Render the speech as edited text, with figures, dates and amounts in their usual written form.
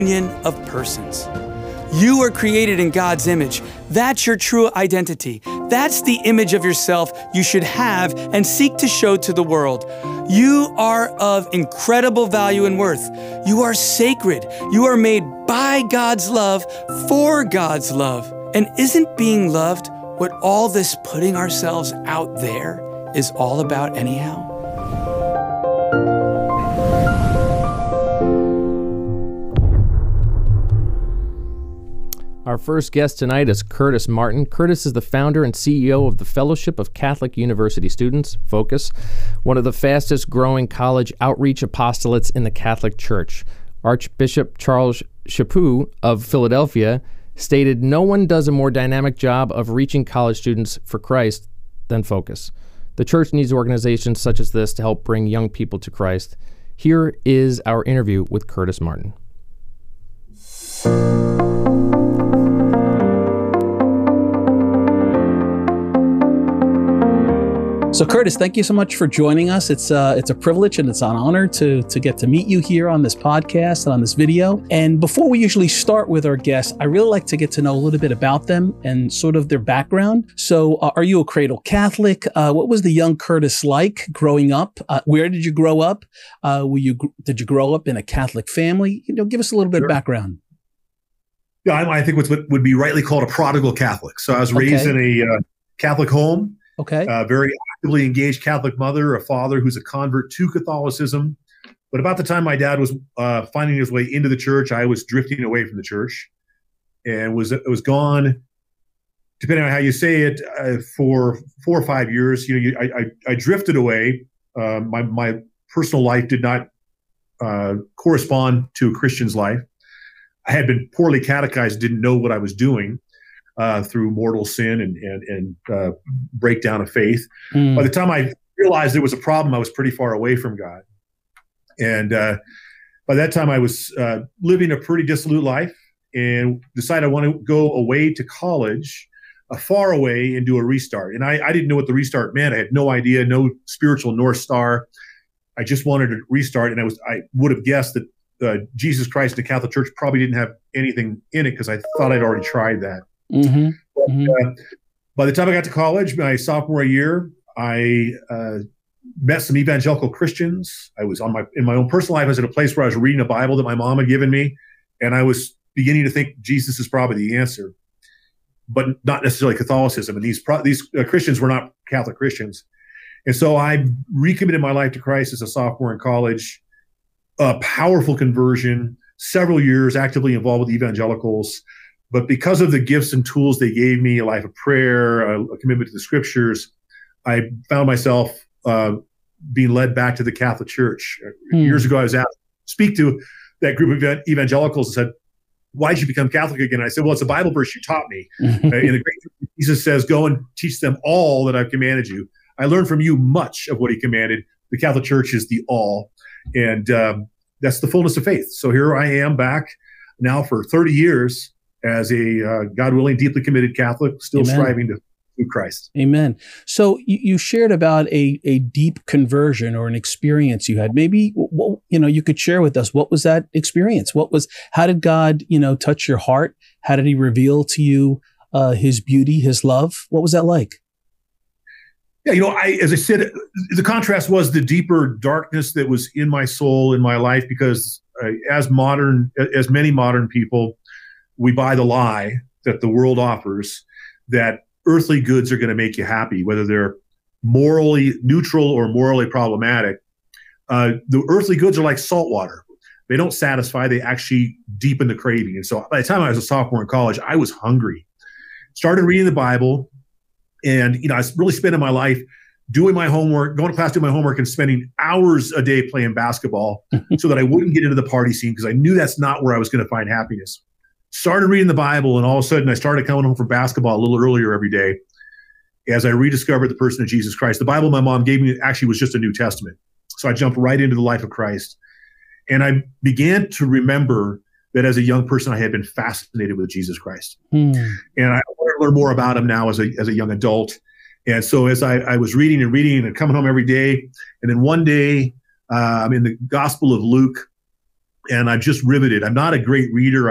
union of persons. You are created in God's image. That's your true identity. That's the image of yourself you should have and seek to show to the world. You are of incredible value and worth. You are sacred. You are made by God's love for God's love. And isn't being loved what all this putting ourselves out there is all about anyhow? Our first guest tonight is Curtis Martin. Curtis is the founder and CEO of the Fellowship of Catholic University Students, Focus, one of the fastest growing college outreach apostolates in the Catholic Church. Archbishop Charles Chaput of Philadelphia stated, "No one does a more dynamic job of reaching college students for Christ than Focus. The church needs organizations such as this to help bring young people to Christ." Here is our interview with Curtis Martin. So Curtis, thank you so much for joining us. It's a privilege and it's an honor to get to meet you here on this podcast and on this video. And before we usually start with our guests, I really like to get to know a little bit about them and sort of their background. So are you a cradle Catholic? What was the young Curtis like growing up? Where did you grow up? Did you grow up in a Catholic family? Give us a little bit of background. Yeah, I think what would be rightly called a prodigal Catholic. So I was raised in a Catholic home. Okay. Very actively engaged Catholic mother, a father who's a convert to Catholicism. But about the time my dad was finding his way into the church, I was drifting away from the church and was gone, depending on how you say it, for 4 or 5 years. I drifted away. My personal life did not correspond to a Christian's life. I had been poorly catechized, didn't know what I was doing. Through mortal sin and breakdown of faith. By the time I realized there was a problem, I was pretty far away from God. And by that time, I was living a pretty dissolute life and decided I want to go away to college, far away, and do a restart. And I didn't know what the restart meant. I had no idea, no spiritual North Star. I just wanted to restart. And I would have guessed that Jesus Christ and the Catholic Church probably didn't have anything in it because I thought I'd already tried that. But, by the time I got to college, my sophomore year, I met some evangelical Christians. I was in my own personal life. I was at a place where I was reading a Bible that my mom had given me, and I was beginning to think Jesus is probably the answer, but not necessarily Catholicism. And these Christians were not Catholic Christians, and so I recommitted my life to Christ as a sophomore in college. A powerful conversion, several years actively involved with evangelicals. But because of the gifts and tools they gave me, a life of prayer, a commitment to the scriptures, I found myself being led back to the Catholic Church. Years ago, I was asked to speak to that group of evangelicals and said, "Why did you become Catholic again?" I said, "Well, it's a Bible verse you taught me." In the great Jesus says, "Go and teach them all that I've commanded you." I learned from you much of what he commanded. The Catholic Church is the all. And that's the fullness of faith. So here I am back now for 30 years. As a God willing, deeply committed Catholic, still Amen. Striving to do Christ. Amen. So you shared about a deep conversion or an experience you had. Maybe you could share with us, what was that experience? How did God touch your heart? How did He reveal to you His beauty, His love? What was that like? Yeah, as I said, the contrast was the deeper darkness that was in my soul, in my life, because as many modern people, we buy the lie that the world offers that earthly goods are going to make you happy, whether they're morally neutral or morally problematic. The earthly goods are like salt water. They don't satisfy, they actually deepen the craving. And so by the time I was a sophomore in college, I was hungry. Started reading the Bible, and I was really spending my life doing my homework, going to class, doing my homework, and spending hours a day playing basketball so that I wouldn't get into the party scene, because I knew that's not where I was going to find happiness. Started reading the Bible, and all of a sudden I started coming home from basketball a little earlier every day as I rediscovered the person of Jesus Christ. The Bible my mom gave me actually was just a New Testament. So I jumped right into the life of Christ. And I began to remember that as a young person, I had been fascinated with Jesus Christ. And I want to learn more about him now as a young adult. And so as I was reading and coming home every day, and then one day I'm in the Gospel of Luke, and I'm just riveted. I'm not a great reader.